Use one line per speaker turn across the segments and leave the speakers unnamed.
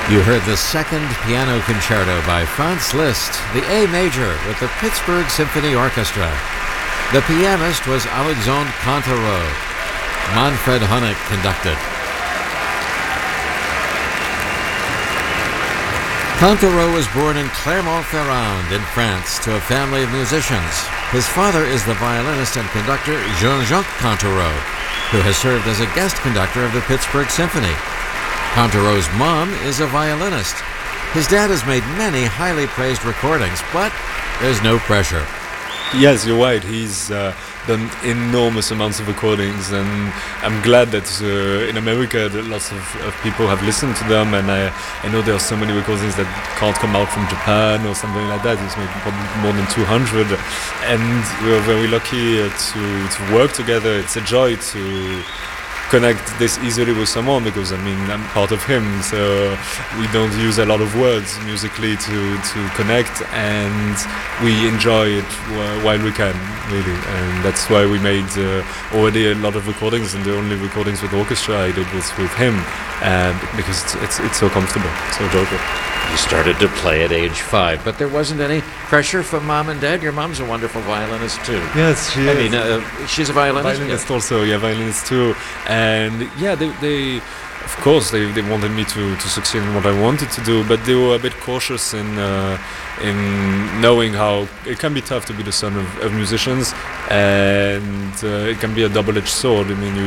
You heard the second piano concerto by Franz Liszt, the A major with the Pittsburgh Symphony Orchestra. The pianist was Alexandre Cantereau. Manfred Honeck conducted. Cantereau was born in Clermont-Ferrand in France to a family of musicians. His father is the violinist and conductor Jean-Jacques Cantereau, who has served as a guest conductor of the Pittsburgh Symphony. Cantereau's mom is a violinist. His dad has made many highly praised recordings, but there's no pressure.
Yes, you're right. He's done enormous amounts of recordings, and I'm glad that in America that lots of people have listened to them, and I know there are so many recordings that can't come out from Japan or something like that. He's made probably more than 200, and we're very lucky to work together. It's a joy to connect this easily with someone, because I'm part of him, so we don't use a lot of words musically to connect, and we enjoy it while we can, really. And that's why we made already a lot of recordings, and the only recordings with orchestra I did was with him, because it's so comfortable, so joyful.
You started to play at age 5, but there wasn't any pressure from mom and dad? Your mom's a wonderful violinist too.
Yes, she is.
She's a violinist?
Violinist also, yeah, violinist too. And yeah, they of course, they wanted me to succeed in what I wanted to do, but they were a bit cautious in knowing how it can be tough to be the son of musicians, and it can be a double-edged sword.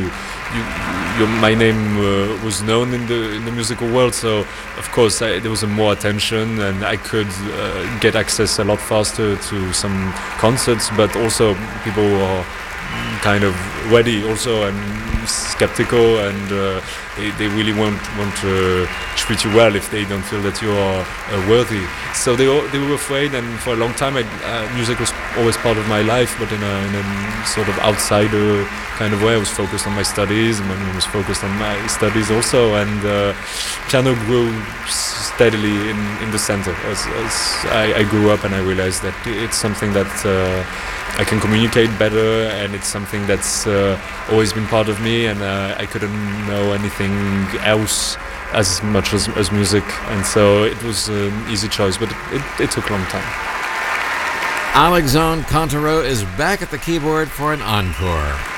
My name was known in the musical world, so of course there was more attention, and I could get access a lot faster to some concerts, but also people were kind of ready also and skeptical, and they really won't treat you well if they don't feel that you are worthy. So they were afraid, and for a long time music was always part of my life, but in a sort of outsider kind of way. I was focused on my studies, and my mom was focused on my studies also, and piano grew steadily in the center as I grew up, and I realized that it's something that I can communicate better, and it's something that's always been part of me, and I couldn't know anything else as much as music, and so it was an easy choice, but it took a long time.
Alexandre Cantereau is back at the keyboard for an encore.